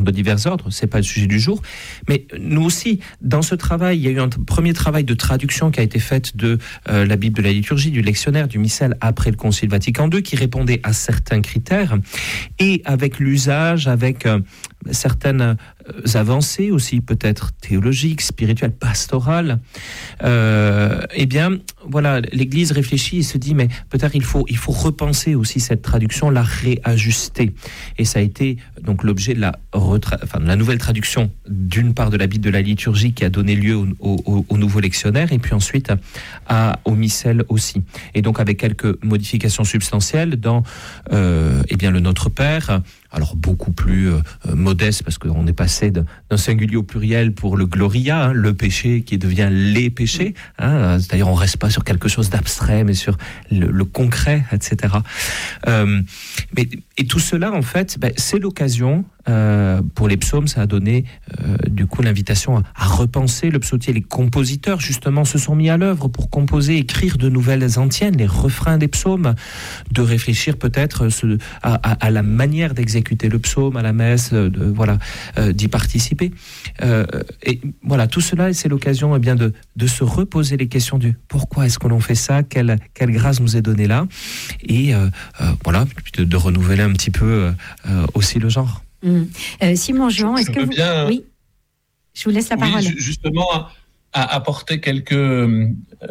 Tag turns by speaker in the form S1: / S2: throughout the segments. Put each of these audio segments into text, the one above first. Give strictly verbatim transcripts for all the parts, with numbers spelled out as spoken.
S1: de divers ordres, c'est pas le sujet du jour, mais nous aussi, dans ce travail, il y a eu un t- premier travail de traduction qui a été fait de euh, la Bible de la liturgie, du lectionnaire, du missel après le Concile Vatican deux, qui répondait à certains critères, et avec l'usage, avec euh, certaines euh, avancées aussi, peut-être théologiques, spirituelles, pastorales, euh, eh bien, voilà, l'Église réfléchit et se dit, mais peut-être il faut, il faut repenser aussi cette traduction, la réajuster. Et ça a été donc l'objet de la, retra- enfin, de la nouvelle traduction, d'une part de la Bible de la liturgie qui a donné lieu au, au, au nouveau lectionnaire, et puis ensuite à, au missel aussi. Et donc avec quelques modifications substantielles dans euh, eh bien, le Notre Père, alors beaucoup plus euh, modeste, parce qu'on est passé d'un, d'un singulier au pluriel pour le Gloria, hein, le péché qui devient les péchés. Hein, c'est-à-dire on reste pas sur quelque chose d'abstrait, mais sur le, le concret, et cetera. Euh, mais, et tout cela, en fait, ben, c'est l'occasion, euh, pour les psaumes, ça a donné euh, du coup l'invitation à, à repenser le psautier. Les compositeurs, justement, se sont mis à l'œuvre pour composer, écrire de nouvelles antiennes, les refrains des psaumes, de réfléchir peut-être ce, à, à, à la manière d'exécuter le psaume à la messe, de, voilà, euh, d'y participer. Euh, et voilà, tout cela, c'est l'occasion eh bien, de, de se reposer les questions du pourquoi est-ce que l'on fait ça, quelle, quelle grâce nous est donnée là, et euh, euh, voilà, de, de renouveler un petit peu euh, aussi le genre.
S2: Mmh. Euh, Simon Jean, est-ce
S3: je
S2: que vous...
S3: bien,
S2: oui, je vous laisse la parole.
S3: Oui, justement, à, à apporter quelques euh,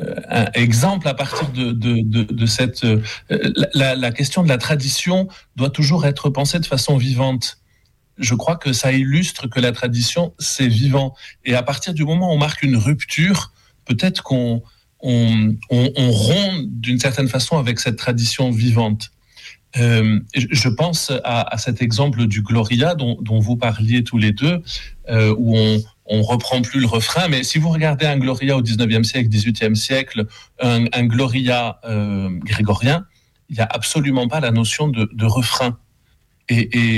S3: exemples à partir de, de, de, de cette... Euh, la, la question de la tradition doit toujours être pensée de façon vivante. Je crois que ça illustre que la tradition, c'est vivant. Et à partir du moment où on marque une rupture, peut-être qu'on on, on, on rompt d'une certaine façon avec cette tradition vivante. Euh, je pense à, à cet exemple du Gloria dont, dont vous parliez tous les deux, euh, où on on reprend plus le refrain, mais si vous regardez un Gloria au dix-neuvième siècle, dix-huitième siècle, un, un Gloria euh, grégorien, il n'y a absolument pas la notion de, de refrain. Et,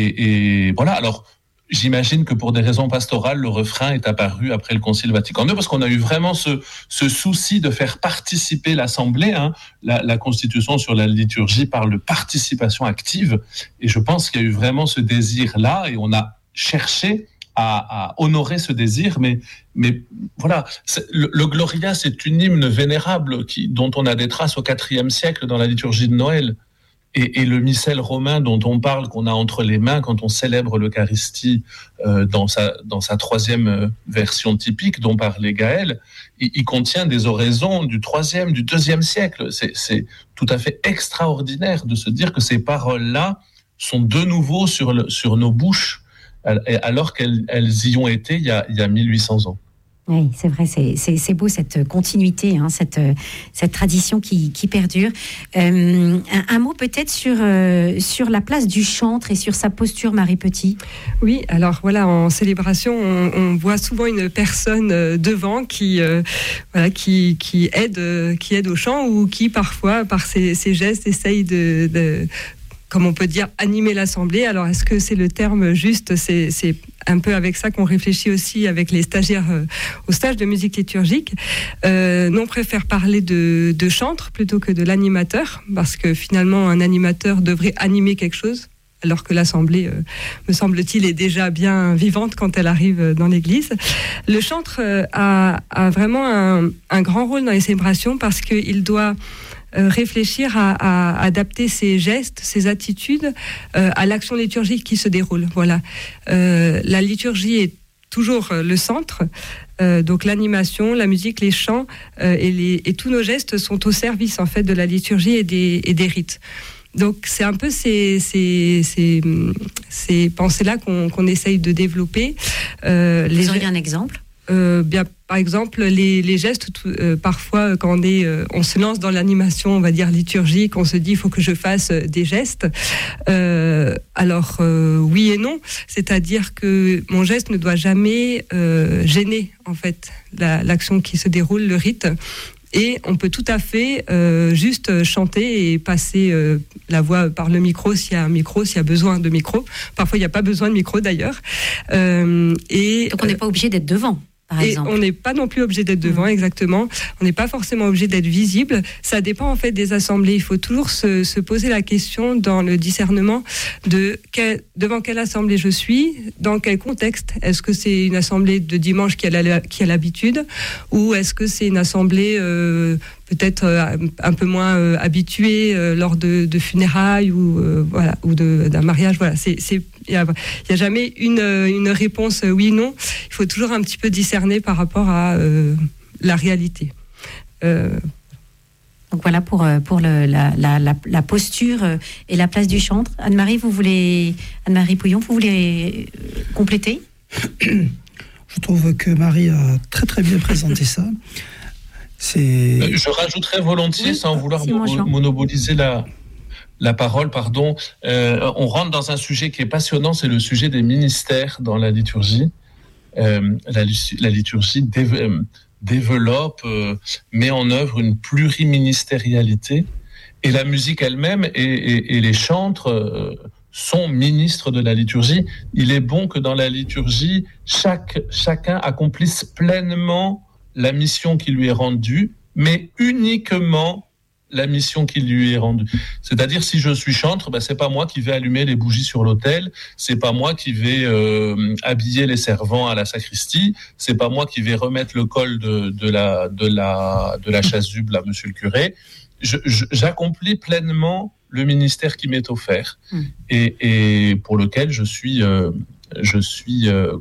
S3: et, et voilà, alors j'imagine que pour des raisons pastorales, le refrain est apparu après le Concile Vatican deux, parce qu'on a eu vraiment ce, ce souci de faire participer l'Assemblée. Hein. La, la Constitution sur la liturgie parle de participation active, et je pense qu'il y a eu vraiment ce désir-là, et on a cherché à, à honorer ce désir, mais, mais voilà, le, le Gloria, c'est une hymne vénérable qui, dont on a des traces au quatrième siècle dans la liturgie de Noël. Et, et le missel romain dont on parle, qu'on a entre les mains quand on célèbre l'Eucharistie euh, dans, sa, dans sa troisième euh, version typique dont parlait Gaël, il, il contient des oraisons du troisième, du deuxième siècle. C'est, c'est tout à fait extraordinaire de se dire que ces paroles-là sont de nouveau sur, le, sur nos bouches, alors qu'elles elles y ont été il y a, il y a mille huit cents ans.
S2: Oui, c'est vrai, c'est, c'est, c'est beau cette continuité, hein, cette, cette tradition qui, qui perdure. Euh, un, un mot peut-être sur, euh, sur la place du chantre et sur sa posture, Marie Petit.
S4: Oui, alors voilà, en célébration, on, on voit souvent une personne devant qui, euh, voilà, qui, qui, aide, qui aide au chant, ou qui parfois, par ses, ses gestes, essaye de... de comme on peut dire, animer l'Assemblée. Alors, est-ce que c'est le terme juste ? C'est, c'est un peu avec ça qu'on réfléchit aussi avec les stagiaires euh, au stage de musique liturgique. Euh, nous, on préfère parler de, de chantre plutôt que de l'animateur, parce que finalement, un animateur devrait animer quelque chose, alors que l'Assemblée, euh, me semble-t-il, est déjà bien vivante quand elle arrive dans l'Église. Le chantre euh, a, a vraiment un, un grand rôle dans les célébrations, parce qu'il doit Euh, réfléchir à, à adapter ses gestes, ses attitudes euh, à l'action liturgique qui se déroule. Voilà. Euh, la liturgie est toujours le centre, euh, donc l'animation, la musique, les chants euh, et, les, et tous nos gestes sont au service en fait de la liturgie et des, et des rites. Donc c'est un peu ces, ces, ces, ces pensées-là qu'on, qu'on essaye de développer.
S2: Euh, Vous auriez un exemple ?
S4: Euh, bien, par exemple, les, les gestes, tout, euh, parfois, quand on, est, euh, on se lance dans l'animation, on va dire liturgique, on se dit il faut que je fasse euh, des gestes. Euh, alors, euh, oui et non, c'est-à-dire que mon geste ne doit jamais euh, gêner, en fait, la, l'action qui se déroule, le rite. Et on peut tout à fait euh, juste chanter et passer euh, la voix par le micro s'il y a un micro, s'il y a besoin de micro. Parfois, il n'y a pas besoin de micro d'ailleurs. Euh, et,
S2: Donc, on n'est pas obligé d'être devant. par
S4: et
S2: exemple.
S4: on n'est pas non plus obligé d'être devant, mmh. exactement. On n'est pas forcément obligé d'être visible. Ça dépend en fait des assemblées. Il faut toujours se, se poser la question dans le discernement de quel, devant quelle assemblée je suis, dans quel contexte. Est-ce que c'est une assemblée de dimanche qui a, la, qui a l'habitude, ou est-ce que c'est une assemblée euh, peut-être euh, un peu moins euh, habituée euh, lors de, de funérailles ou euh, voilà, ou de, d'un mariage. Voilà, c'est, c'est il n'y a, a jamais une, une réponse oui/non. Il faut toujours un petit peu discerner par rapport à euh, la réalité. Euh,
S2: Donc voilà pour, pour le, la, la, la, la posture et la place du chantre. Anne-Marie, vous voulez, Anne-Marie Pouillon, vous voulez compléter ?
S5: Je trouve que Marie a très très bien présenté ça. C'est...
S3: Je rajouterais volontiers, oui, sans vouloir
S2: mo-
S3: monopoliser la, la parole, pardon. Euh, on rentre dans un sujet qui est passionnant, c'est le sujet des ministères dans la liturgie. Euh, la, la liturgie dé, euh, développe, euh, met en œuvre une pluriministérialité, et la musique elle-même et, et, et les chantres euh, sont ministres de la liturgie. Il est bon que dans la liturgie, chaque, chacun accomplisse pleinement la mission qui lui est rendue, mais uniquement la mission qui lui est rendue. C'est-à-dire, si je suis chantre, ben, c'est pas moi qui vais allumer les bougies sur l'autel, c'est pas moi qui vais euh, habiller les servants à la sacristie, c'est pas moi qui vais remettre le col de, de la de la de la chasuble à monsieur le curé. Je, je, j'accomplis pleinement le ministère qui m'est offert mmh. et, et pour lequel je suis euh, je suis euh,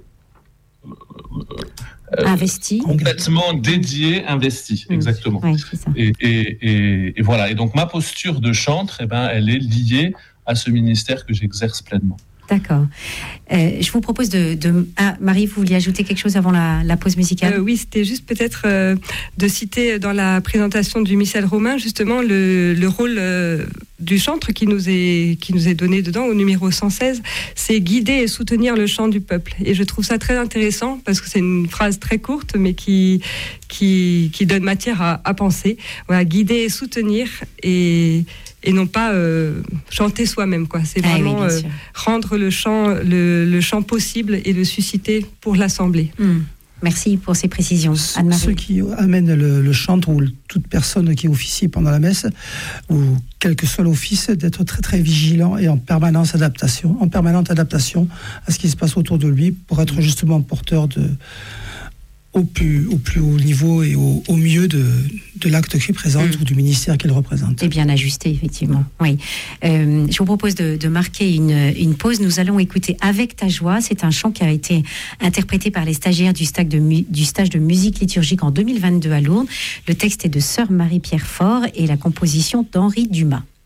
S2: Euh, investi,
S3: complètement dédié, investi, mmh. exactement.
S2: Oui, c'est ça.
S3: Et, et, et, et voilà. Et donc ma posture de chantre, eh ben, elle est liée à ce ministère que j'exerce pleinement.
S2: D'accord. Euh, je vous propose de, de... Ah, Marie, vous vouliez ajouter quelque chose avant la, la pause musicale ?
S4: euh, Oui, c'était juste peut-être euh, de citer dans la présentation du missel romain justement le, le rôle euh, du chantre qui nous est qui nous est donné dedans au numéro cent seize, c'est guider et soutenir le chant du peuple. Et je trouve ça très intéressant parce que c'est une phrase très courte mais qui qui qui donne matière à, à penser. Voilà, guider et soutenir et et non pas euh, chanter soi-même, quoi. C'est vraiment ah oui, euh, rendre le chant, le, le chant possible et le susciter pour l'assemblée.
S2: Mmh. Merci pour ces précisions. Anne-Marie.
S5: Ceux qui amènent le, le chantre ou toute personne qui officie pendant la messe, ou quel que soit l'office, d'être très très vigilant et en permanence adaptation, en permanente adaptation à ce qui se passe autour de lui pour être justement porteur de au plus, au plus haut niveau et au, au mieux de, de l'acte qu'il présente mmh. ou du ministère qu'il représente.
S2: Et bien ajusté, effectivement. Oui. Euh, je vous propose de, de marquer une, une pause. Nous allons écouter Avec ta joie. C'est un chant qui a été interprété par les stagiaires du stage de, mu, du stage de musique liturgique en deux mille vingt-deux à Lourdes. Le texte est de sœur Marie-Pierre Faure et la composition d'Henri Dumas.